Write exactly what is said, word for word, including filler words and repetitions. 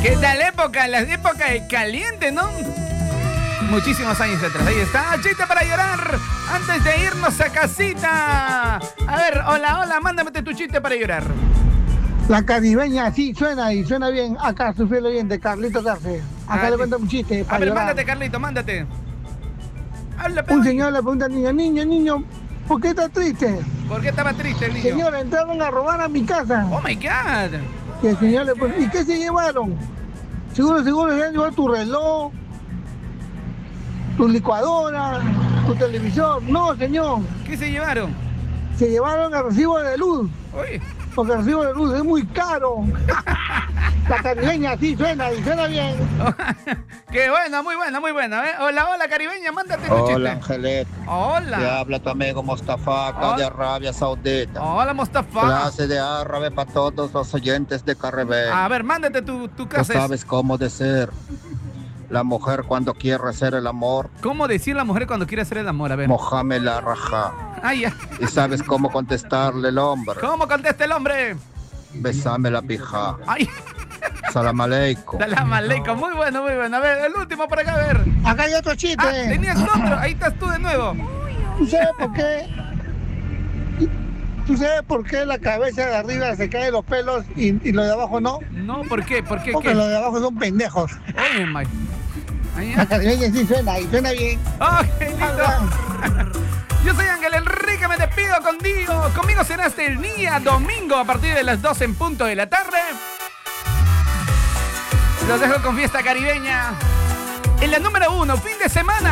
¿Qué tal época? La época de caliente, ¿no? Muchísimos años atrás. Ahí está, chiste para llorar antes de irnos a casita. A ver, hola, hola, mándame tu chiste para llorar. La caribeña sí suena y suena bien. Acá su fiel oyente, Carlitos Arce. Acá Ah, le cuento un chiste para A ver, llorar. mándate, Carlito, mándate. Habla, Un señor le pregunta al niño, niño, niño, ¿por qué estás triste? ¿Por qué estaba triste el niño? Señor, entraron a robar a mi casa. Oh my God. Y el señor le pregunta, ¿y qué se llevaron? Seguro, seguro se han llevado tu reloj, tu licuadora, tu televisor. No, señor. ¿Qué se llevaron? Se llevaron el recibo de luz. Oye. Porque el recibo de luz es muy caro. La caribeña sí suena y suena bien. Qué buena, muy buena, muy buena. ¿eh? Hola, hola, caribeña, mándate tu chiste. Hola, Angelet. Hola. Te habla tu amigo Mustafa, acá Hola. de Arabia Saudita. Hola, Mustafa. Clase de árabe para todos los oyentes de Carrebel. A ver, mándate tu, tu Tú casa. sabes cómo decir la mujer cuando quiere hacer el amor. ¿Cómo decir la mujer cuando quiere hacer el amor? A ver. Mojame la raja. Ay, ya. Y sabes cómo contestarle el hombre. ¿Cómo contesta el hombre? Besame la pija. Ay. Salam aleikum. Salam aleikum. Muy bueno, muy bueno. A ver, el último por acá, a ver. Acá hay otro chiste. Ah, tenías otro. Ahí estás tú de nuevo. ¿Tú sabes por qué? ¿Tú sabes por qué la cabeza de arriba se cae los pelos y, y lo de abajo no? No, ¿por qué? ¿Por qué? Porque ¿Qué? los de abajo son pendejos. Oye, Mike. Ahí, La caribeña sí suena y suena bien. ¡Oh, qué lindo! Yo soy Ángel Enrique, me despido contigo. Conmigo será hasta el día domingo a partir de las doce en punto de la tarde. Los dejo con Fiesta Caribeña. En la número uno, fin de semana.